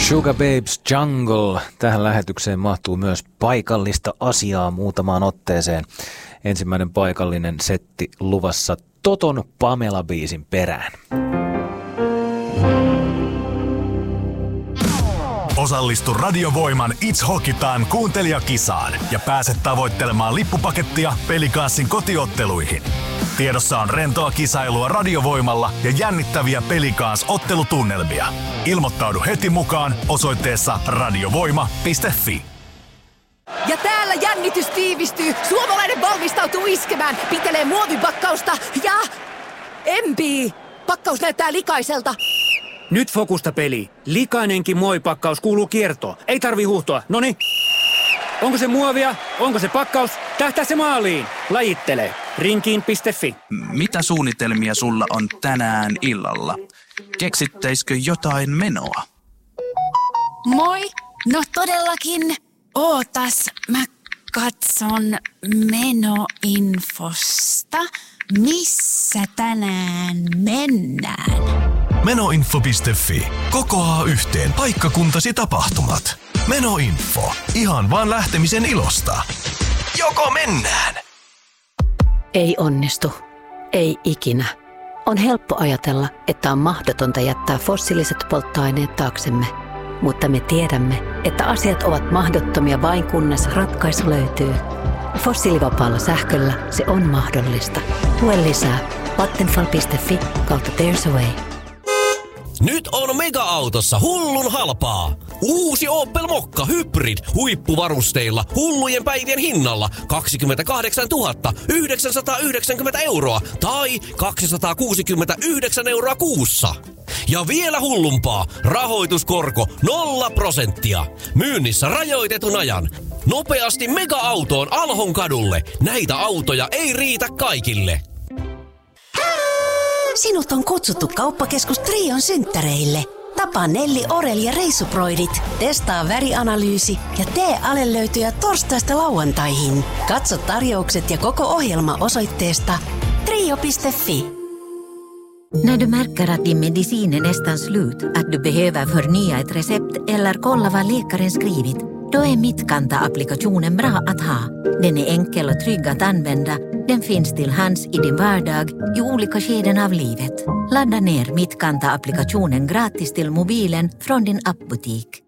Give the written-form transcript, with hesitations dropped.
Sugababes Jungle. Tähän lähetykseen mahtuu myös paikallista asiaa muutamaan otteeseen. Ensimmäinen paikallinen setti luvassa Toton Pamela-biisin perään. Osallistu Radio Voiman It's Hockey Time -kuuntelijakisaan ja pääse tavoittelemaan lippupakettia Pelicansin kotiotteluihin. Tiedossa on rentoa kisailua Radio Voimalla ja jännittäviä Pelicans-ottelutunnelmia. Ilmoittaudu heti mukaan osoitteessa radiovoima.fi. Ja täällä jännitys tiivistyy. Suomalainen valmistautuu iskemään. Pitelee muovipakkausta ja empii. Pakkaus näyttää likaiselta. Nyt fokusta peli. Likainenkin muovipakkaus kuuluu kiertoon. Ei tarvi huuhtoa. Noniin. Onko se muovia? Onko se pakkaus? Tähtää se maaliin. Lajittele. Rinkiin.fi. Mitä suunnitelmia sulla on tänään illalla? Keksittäisikö jotain menoa? Moi. No todellakin. Ootas, mä katson menoinfosta. Missä tänään mennään? Menoinfo.fi. Kokoaa yhteen paikkakuntasi tapahtumat. Menoinfo. Ihan vaan lähtemisen ilosta. Joko mennään? Ei onnistu. Ei ikinä. On helppo ajatella, että on mahdotonta jättää fossiiliset polttoaineet taaksemme. Mutta me tiedämme, että asiat ovat mahdottomia vain kunnes ratkaisu löytyy. Fossiilivapaalla sähköllä se on mahdollista. Lue lisää vattenfall.fi/there's a way. Nyt on Mega-autossa hullun halpaa. Uusi Opel Mokka Hybrid huippuvarusteilla hullujen päivien hinnalla 28 990 € tai 269 € kuussa. Ja vielä hullumpaa, rahoituskorko 0%. Myynnissä rajoitetun ajan. Nopeasti Mega-autoon Alhon kadulle. Näitä autoja ei riitä kaikille. Sinut on kutsuttu kauppakeskus Trion synttäreille. Tapaa Nelli Orel ja reissuproidit, testaa värianalyysi ja tee alelöytyjä torstaista lauantaihin. Katso tarjoukset ja koko ohjelma osoitteesta trio.fi. När du märker att din medicin är nästan slut, att du behöver förnya ett recept eller kolla vad läkaren skrivit, då är Mittkanta-applikationen bra att ha. Den är enkel och trygg att använda. Den finns till hands i din vardag i olika skeden av livet. Ladda ner Mittkanta-applikationen gratis till mobilen från din appbutik.